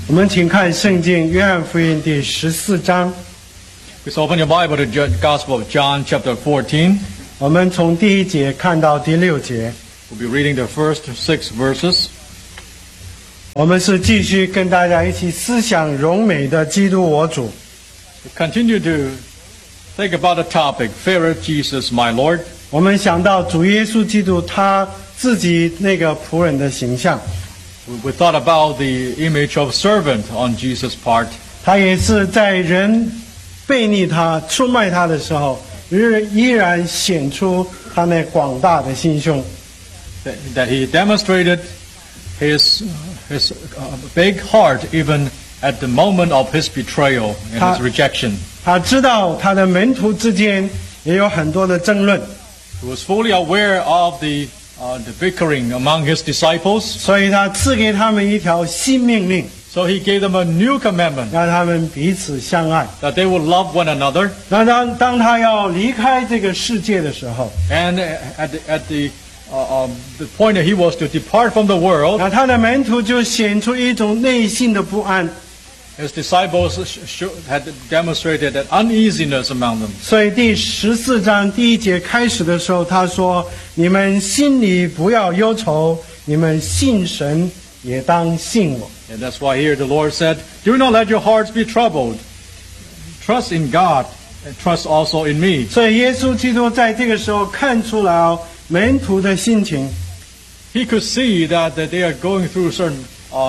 我们请看圣经约翰福音第14章。 Please open your Bible to the Gospel of John, chapter 14. 我们从第1节看到第6节。 We'll be reading the first 6 verses. 我们是继续跟大家一起思想荣美的基督我主。 We continue to think about the topic, Fear Jesus, my Lord. 我们想到主耶稣基督他自己那个仆人的形象。 We thought about the image of servant on Jesus' part. 他也是在人背逆他、出卖他的时候，依然显出他那广大的心胸。 That he demonstrated his big heart even at the moment of his betrayal and his rejection. 他知道他的门徒之间也有很多的争论。 He was fully aware of the bickering among his disciples. 所以他赐给他们一条新命令。 So he gave them a new commandment. 让他们彼此相爱。 That they would love one another. 那当他要离开这个世界的时候 ，and at the point that he was to depart from the world, 那他的门徒就显出一种内心的不安。 His disciples had demonstrated an uneasiness among them. 所以第14章第1节开始的时候，他说：“你们心里不要忧愁，你们信神也当信我。” And that's why here the Lord said, "Do not let your hearts be troubled. Trust in God and trust also in me." 所以耶稣基督在这个时候看出了门徒的心情。 He could see that they are going through certain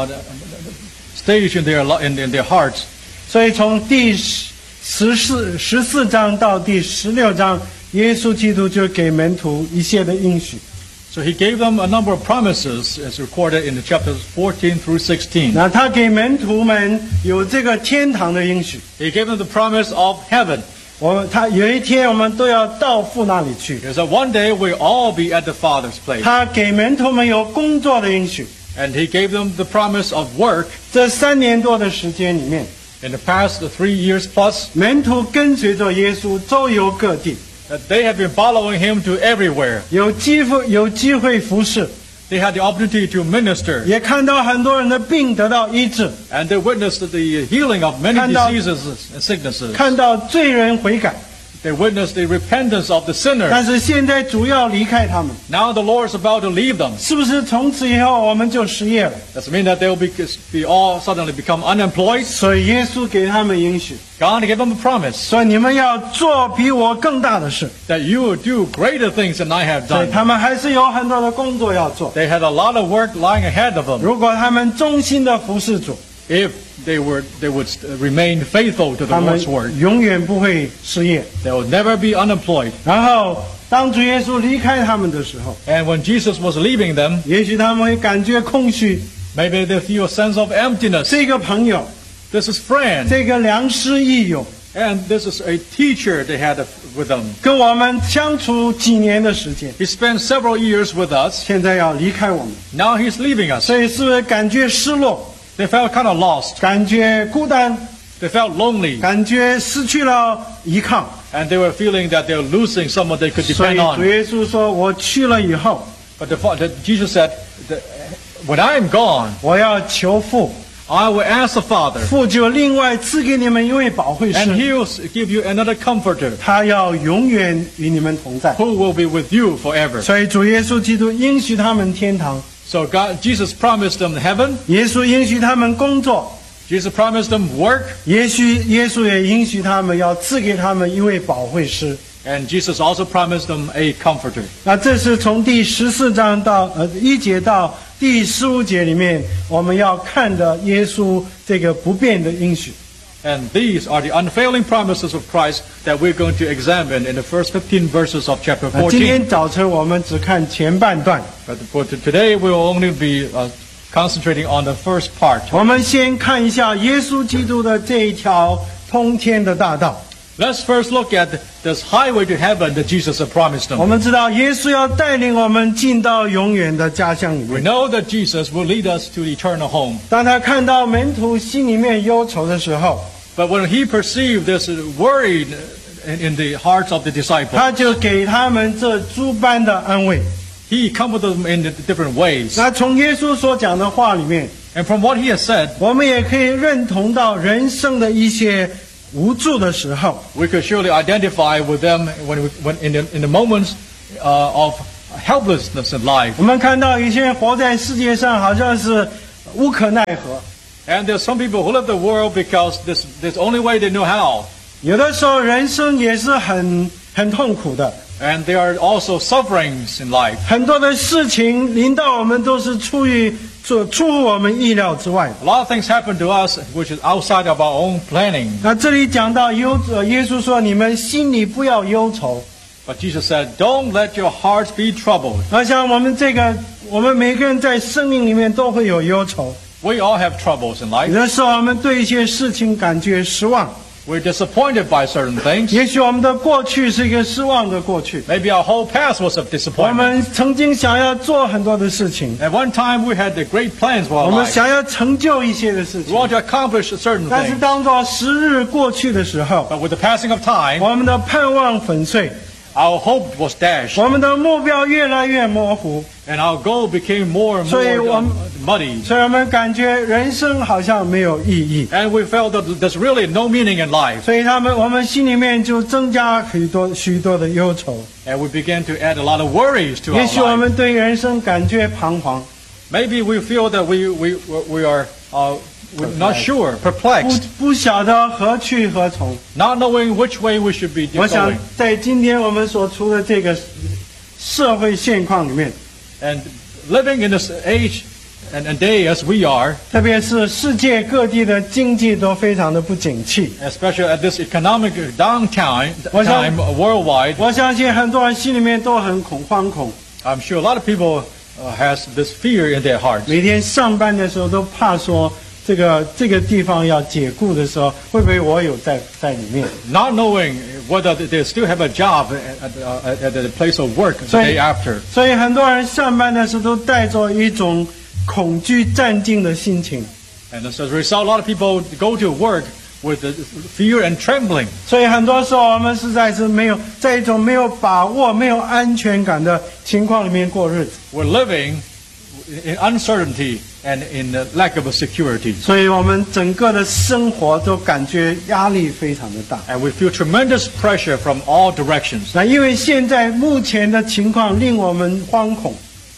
stage in their hearts. 所以从第14章到第16章，耶稣基督就给门徒一些的应许。 So he gave them a number of promises, as recorded in the chapters 14 through 16. 那他给门徒们有这个天堂的应许。 He gave them the promise of heaven. 他有一天我们都要到父那里去。 Because one day we'll all be at the Father's place. 他给门徒们有工作的应许。 And he gave them the promise of work. 这3年多的时间里面 In the past 3 years plus, 门徒跟随着耶稣周游各地。 That they have been following him to everywhere. 有机会服侍。 They had the opportunity to minister. 也看到很多人的病得到医治。 And they witnessed the healing of many diseases and sicknesses. 看到罪人悔改。 They witnessed the repentance of the sinner. 但是现在主要离开他们。 Now the Lord is about to leave them. 是不是从此以后我们就失业了？ Does it mean that they will be all suddenly become unemployed? 所以耶稣给他们应许。 God gave them a promise. 所以你们要做比我更大的事。 That you will do greater things than I have 所以 done. 他们还是有很多的工作要做。 They had a lot of work lying ahead of them. 如果他们忠心的服侍主， If they would remain faithful to the 他们 Lord's word. 永远不会失业。 They will never be unemployed. 然后当主耶稣离开他们的时候， And when Jesus was leaving them, 也许他们会感觉空虚。 maybe they feel a sense of emptiness. 这个朋友， This is friend. 这个良师益友， And this is a teacher they had with them. 跟我们相处几年的时间， He spent several years with us. 现在要离开我们， Now he's leaving us. 所以是不是感觉失落？ They felt kind of lost. 感觉孤单， They felt lonely. 感觉失去了依靠。 And they were feeling that they were losing someone they could 所以 depend 主 on. 耶稣说：“我去了以后， But Jesus said, when I am gone, 我要求父， I will ask the Father. 父就另外赐给你们一位保惠 And 师， he will give you another comforter 他要永远与你们同在。 who will be with you forever. 所以主耶稣基督应许他们天堂， So Jesus promised them heaven. 耶稣应许他们工作， Jesus promised them work. 耶稣也应许他们要赐给他们一位保惠师。 And Jesus also promised them a comforter. 那这是从第14章到1节到第15节里面，我们要看的耶稣这个不变的应许。 And these are the unfailing promises of Christ that we're going to examine in the first 15 verses of chapter 今天 14. 早晨我们只看前半段， But for today, we will only be concentrating on the first part. 我们先看一下耶稣基督的这一条通天的大道。 Let's first look at this highway to heaven that Jesus had promised 我 them. 们知道耶稣要带领我们进到永远的家乡里 We 面。 know that Jesus will lead us to eternal home. 当他看到门徒心里面忧愁的时候， But when he perceived this worry in the hearts of the disciples, 他就给他们这诸般的安慰。 he comforted them in different ways. 那从耶稣所讲的话里面， And from what he has said, 我们也可以认同到人生的一些无助的时候， we could surely identify with them when in the moments of helplessness in life. 我们看到有些人活在世界上，好像是无可奈何。 And there's some people who live the world because this the only way they know how. 有的时候人生也是很痛苦的， And there are also sufferings in life. 很多的事情临到我们都是出乎我们意料之外的。 A lot of things happen to us which is outside of our own planning. 那这里讲到耶稣说：“你们心里不要忧愁。” But Jesus said, "Don't let your hearts be troubled." 我想我们每个人在生命里面都会有忧愁， We all have troubles in 有 life. 的时候我们对一些事情感觉失望， We're disappointed by certain things. 也许我们的过去是一个失望的过去， Maybe our whole past was a 我 disappointment. 们曾经想要做很多的事情， At one time, we had the great plans for 我 our 们 life. 想要成就一些的事 We 情， want to accomplish certain 但是 things. 当作时日过去的时候， But with the passing of time, 我们的盼望粉碎， our hope was dashed, 我们的目标越来越模糊， and our goal became more and 所以 more 我们 muddy. 所以我们感觉人生好像没有意义， And we felt that there's really no meaning in life. 所以我们心里面就增加许多的忧愁。 And we began to add a lot of worries to 也 our 许我 life. 们对人生感觉彷徨， Maybe we feel that we are we're not sure, 不 perplexed, 不晓得何去何从。 not knowing which way we should be 我想 going. 在今天我们所处的这个社会现况里面， And living in this age and day as we are, 特别是世界各地的经济都非常的不景气， especially at this economic downtown What's that? time worldwide, 我相信很多人心里面都很惶恐， I'm sure a lot of people has this fear in their hearts. 每天上班的时候都怕说这个地方要解雇的时候，会不会我有在里面？ Not knowing whether they still have a job at the place of work the 所以 day after. 所以很多人上班的时候都带着一种恐惧战惊的心情。 And as a result, a lot of people go to work with the fear and trembling. 所以很多时候我们实在是在一种没有把握、没有安全感的情况里面过日子， We're living in uncertainty and in the lack of security. 所以我们整个的生活都感觉压力非常的大。 And we feel tremendous pressure from all directions. 那因为现在目前的情况令我们惶恐，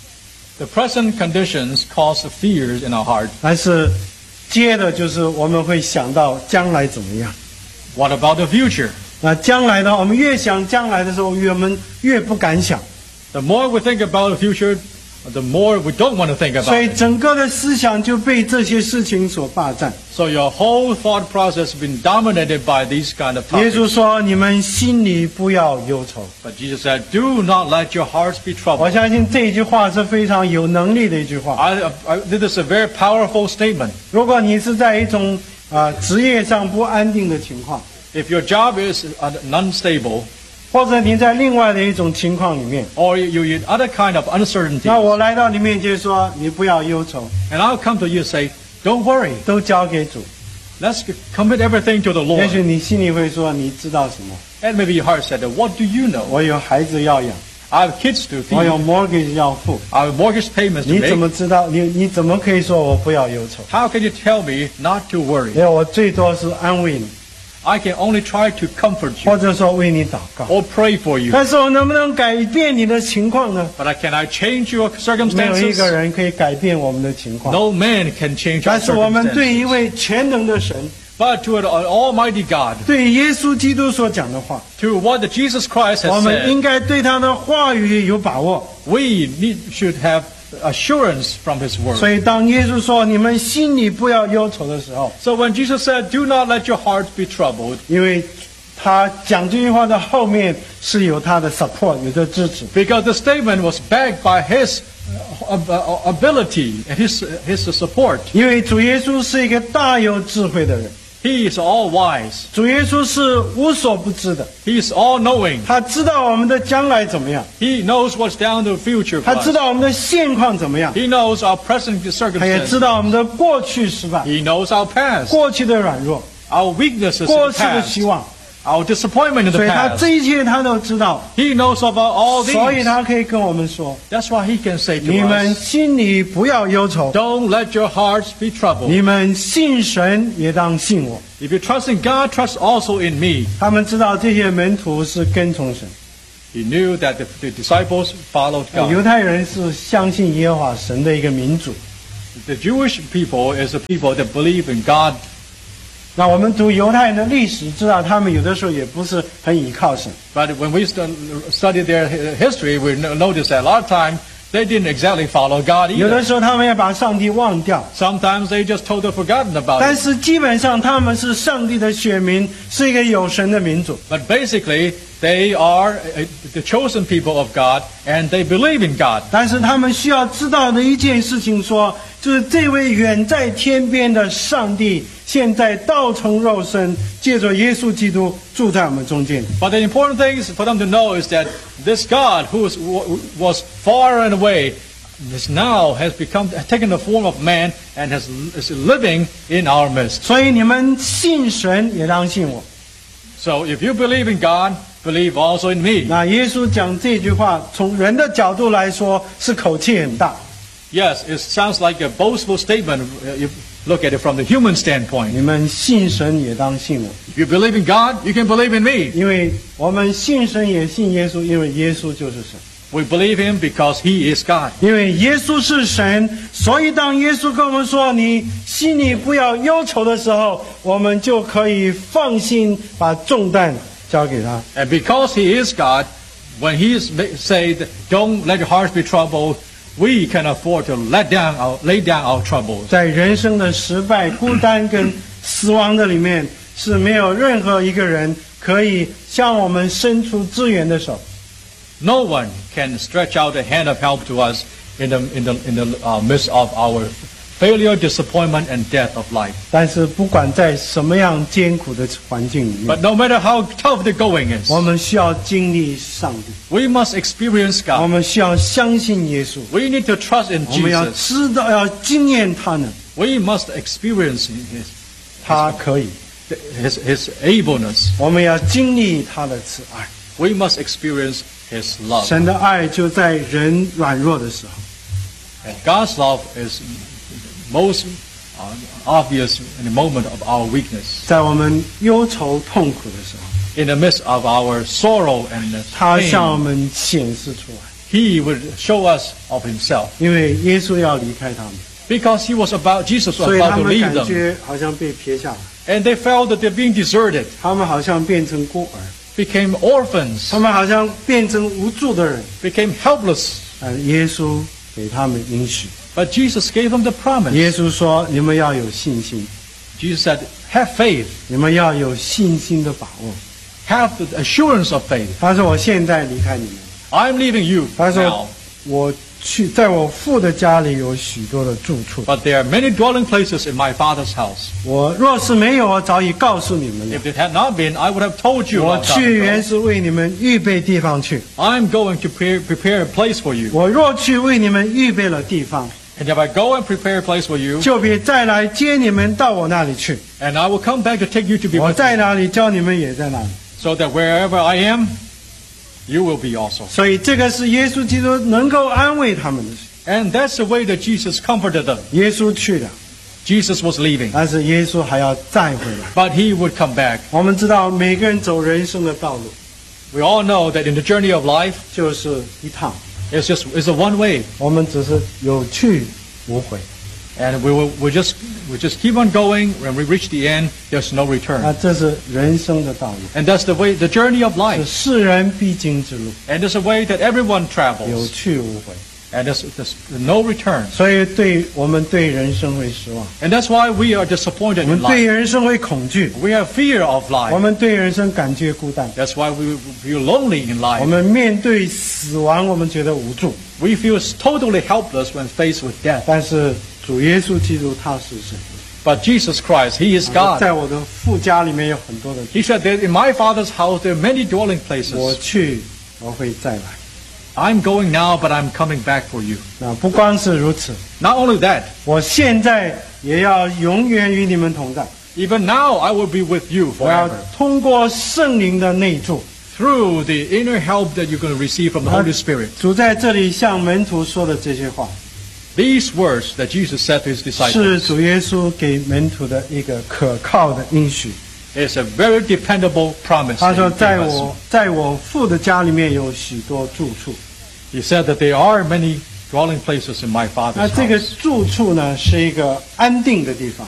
The present conditions cause fears in our heart. 但是接的就是我们会想到将来怎么样。 What about the future? 那将来呢？我们越想将来的时候，我们越不敢想。 The more we think about the future, the more we don't want to think 所 about 以 it. 整个的思想就被这些事情所霸占。 So your whole thought process has been dominated by these kind of 耶稣 topics. 说：“你们心里不要忧愁。” But Jesus said, "Do not let your hearts be 我 troubled." 相信这一句话是非常有能力的一句话。 This is a very powerful statement. 如果你是在一种职业上不安定的情况， If your job is unstable, 或者你在另外的一种情况里面， or you're in other kind of uncertainty, 那我来到你面前说：“你不要忧愁， and I'll come to you and say, "Don't worry. 都交给主。” Let's commit everything to the 也许 Lord." 你心里会说：“你知道什么？ And maybe your heart said, "What do you know? 我有孩子要养， I have kids to 我有 feed. mortgage 要付。 I have mortgage payments to 你怎 make. 么知道？你怎么可以说我不要忧愁？ How can you tell me not to worry? 因为我最多是安慰你， I can only try to comfort you 或者说为你祷告。 or pray for you. 但是我能不能改变你的情况呢？ But can I change your 没有一 circumstances? 个人可以改变我们的情况。 No man can change our 但是我们对一 circumstances. 位全能的神， But to an Almighty God, 对耶稣基督所讲的话， to what Jesus Christ 我 has 们应 said, 该对他的话语有把握。 we should have assurance from His 所 word. 以当耶稣说你们心里不要忧愁的时候， So when Jesus said, "Do not let your hearts be troubled," 因为他讲这句话的后面是有他的 support， 有的支持。 because the statement was backed by His ability and His support. 因为主耶稣是一个大有智慧的人， He is all wise. 主耶稣是无所不知的， He is all knowing. 他知道我们的将来怎么样， He knows what's down the future for 他知 us. 道我们的现况怎么样， He knows our present 他也 circumstances. 知道我们的过去失败、 He knows our past, 过去的软弱、 our weaknesses in 过 the 去的 past, 希望。 our disappointment in the 所以他 past. 这一切他都知道， He knows about all 所以 these. 他可以跟我们说： That's why he can say 你 to 们 us, 心里不要忧愁， don't let your hearts be troubled. 你们信神也当信我。 If you trust in God, trust also in me. 他们知道这些门徒是跟从神， He knew that the disciples followed 犹 God. 太人是相信耶和华神的一个民族。 The Jewish people is the people that believe in God. 那我们读犹太人的历史，知道他们有的时候也不是很倚靠神。 But when we study their history, we notice that a lot of times they didn't exactly follow God 有的 either. 时候他们要把上帝忘掉， Sometimes they just totally forgotten about 但 it. 是基本上他们是上帝的选民，是一个有神的民族。 But basically, they are the chosen people of God, and they believe in God. 但是他们需要知道的一件事情说，就是这位远在天边的上帝，现在道成肉身，借着耶稣基督住在我们中间。 But the important thing is for them to know is that this God, who was far and away, has taken the form of man and is living in our midst. 所以你们信神也当信我。 So if you believe in God, believe also in me. 那耶稣讲这句话，从人的角度来说是口气很大。 Yes, it sounds like a boastful statement if you look at it from the human standpoint. 你们信神也当信我， If you believe in God, you can believe in me. 因为我们信神也信耶稣，因为耶稣就是神。 We believe him because he is God. 因为耶稣是神，所以当耶稣跟我们说你心里不要忧愁的时候，我们就可以放心把重担交给他。 And because he is God, when he said, don't let your hearts be troubled, we can afford to lay down our troubles. 在人生的失败、孤单跟死亡的里面，是没有任何一个人可以向我们伸出支援的手。 No one can stretch out a hand of help to us in the midst of our failure, disappointment, and death of life. 但是不管在什么样艰苦的环境里面， But no matter how tough the going is, 我们需要经历上帝， we must experience 我 God. 们需要相信耶稣， We need to trust in 我们要 Jesus. 知道要经验他呢， We must experience 他可以， his ableness. 我们要经历他的慈爱。 We must experience his love. 神的爱就在人软弱的时候， And God's love is most obvious in the moment of our weakness. 在我们忧愁痛苦的时候， In the midst of our sorrow and 他向我 pain, 们显示出来， he would show us of himself. 因为耶稣要离开他们， Because Jesus was 所以 about 他 to 们 leave 感 them. 觉好像被撇下来， And they felt that they're being deserted, 他们好像变成孤儿， became orphans, 他们好像变成无助的人。 became helpless. 耶稣给他们应许， But Jesus gave them the promise. 耶稣说：“你们要有信心， Jesus said, have faith, 你们要有信心的把握。 have the assurance of faith. ” 他说：“我现在离开你们。 I'm leaving you 他 now. 说：“我去，在我父的家里有许多的住处。 But there are many dwelling places in my Father's house. 我若是没有，我早已告诉你们了。 If it had not been, I would have told you 我 long time 去原 ago. 是为你们预备地方去。 I'm going to prepare a place for you. 我若去为你们预备了地方， And if I go and prepare a place for you, 就必再来接你们到我那里去。 and I will come back to take you to be 我 with 在 me, 哪里，叫你们也在哪里。 so that wherever I am, you will be also. 所以这个是耶稣基督能够安慰他们的事。 And that's the way that Jesus comforted them. 耶稣去了， Jesus was leaving, 但是耶稣还要再回来。 but he would come back. 我们知道，每个人走人生的道路 We all know that in the journey of life, 就是一趟， it's a one way, 我们只是有去无回。 and we just keep on going. When we reach the end, there's no 那 return. 这是人生的道路， And that's the way, the journey of 是 life. 世人必经之路， And there's a way that everyone 有 travels, 去无回。 and there's no return. 所以我们对人生会失望， And that's why we are disappointed 我们 in 对 life. 人生会恐惧， We have fear of 我 life. 们对人生感觉孤单， That's why we feel lonely in 我 life. 们面对死亡，我们觉得无助。 We feel totally helpless when faced with death. 但是主耶稣基督他是神， But Jesus Christ, He is 他说 God. 在我的父家里面有很多的， He said that in my Father's house there are many dwelling 我 places. 去，我会再来。 I'm going now, but I'm coming back for you. 那不光是如此， Not only that, 我现在也要永远与你们同在。 even now I will be with you 我要 forever. 通过圣灵的内助， Through the inner help that you're going to receive from the Holy Spirit. 主在这里向门徒说的这些话， These words that Jesus said to his 是 disciples 主耶稣给门徒的一个可靠的应许。 is a very dependable promise. 他 that 说 he gave us. 在我父的家里面有许多住处。 He said that there are many dwelling places in my 那 Father's 这个 house. 住处呢，是一个安定的地方。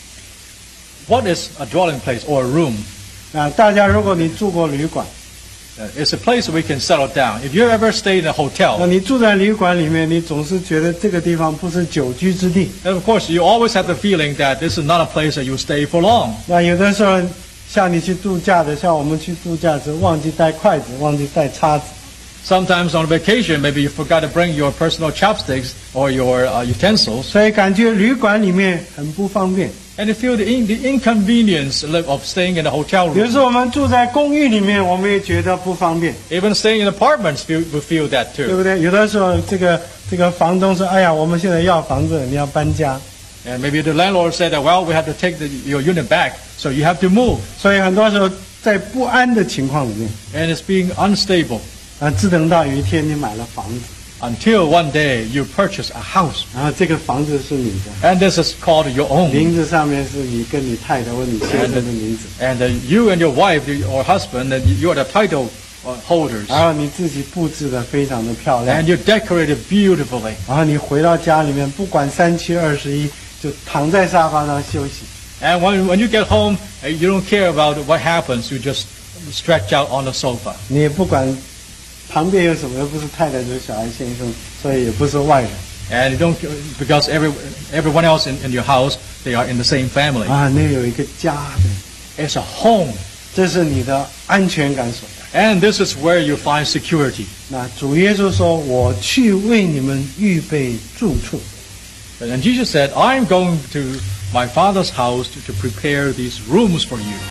What is a dwelling place or a room? 大家如果你住过旅馆， It's a place we can settle down. If you ever stayed in a 那 hotel, 你住在旅馆里面，你总是觉得这个地方不是久居之地。 then of course you always have the feeling that this is not a place that you stay for long. 那有的时候，像你去度假的，像我们去度假的时候，忘记带筷子，忘记带叉子， Sometimes on vacation, maybe you forgot to bring your personal chopsticks or your utensils, 所以感觉旅馆里面很不方便。 and you feel the inconvenience of staying in a hotel 有时 room. 候我们住在公寓里面，我们也觉得不方便， Even staying in apartments, we feel that 对 too. 不对？有的时候这个房东说：“哎呀，我们现在要房子，你要搬家。” And maybe the landlord said that, well, we have to take your unit back, so you have to move. 所以很多时候在不安的情况里面， And it's being unstable 只等到有一天你买了房子， until one day you purchase a house. 然后这个房子是你的， And this is called your own. 名字上面是你跟你太太或你先生的名字， And you and your wife or husband, and you are the title holders. 然后你自己布置的非常的漂亮 And，you decorate it beautifully. 然后你回到家里面，不管37、21，就躺在沙发上休息。 And when you get home, you don't care about what happens. You just stretch out on the sofa. 你也不管旁边有什么，又不是太太就是小孩先生，所以也不是外人 And you don't, because everyone else in your house, they are in the same family. 那有一个家的， It's a home. 这是你的安全感所在。 And this is where you find security. 那主耶稣说：“我去为你们预备住处。” And Jesus said, I'm going to my Father's house to prepare these rooms for you.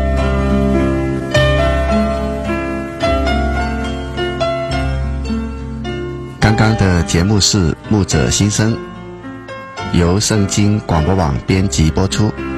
刚刚的节目是牧者心声，由圣经广播网编辑播出。